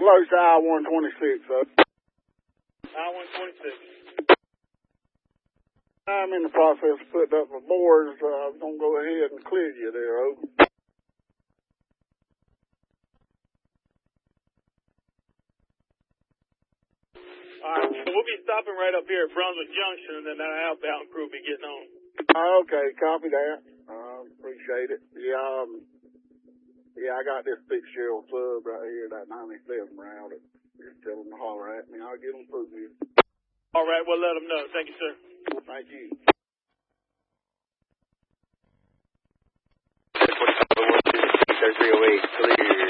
Close to I-126, sir. I-126. I'm in the process of putting up my boards. I'm going to go ahead and clear you there, over. All right, so we'll be stopping right up here at Brunswick Junction, and then that outbound crew will be getting on. Okay, copy that. Appreciate it. Yeah, I got this big Cheryl sub right here, that 97 round. Just tell them to holler at me. I'll get them through here. All right, we'll let them know. Thank you, sir. Thank you. 308, clear.